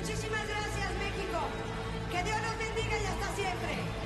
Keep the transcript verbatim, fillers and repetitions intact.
Muchísimas gracias, México. Que Dios los bendiga y hasta siempre.